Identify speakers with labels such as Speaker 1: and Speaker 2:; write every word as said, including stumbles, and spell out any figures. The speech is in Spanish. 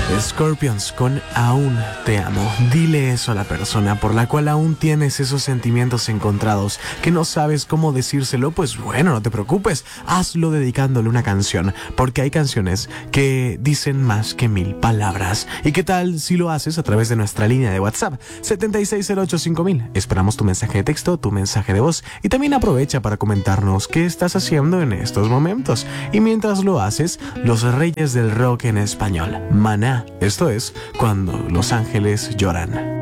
Speaker 1: Scorpions con Aún te amo. Dile eso a la persona por la cual aún tienes esos sentimientos encontrados, que no sabes cómo decírselo. Pues bueno, no te preocupes, hazlo dedicándole una canción, porque hay canciones que dicen más que mil palabras. ¿Y qué tal si lo haces a través de nuestra línea de WhatsApp siete seis cero ocho cinco mil? Esperamos tu mensaje de texto, tu mensaje de voz, y también aprovecha para comentarnos qué estás haciendo en estos momentos. Y mientras lo haces, los reyes del rock en español, Maná. Esto es Cuando los ángeles lloran.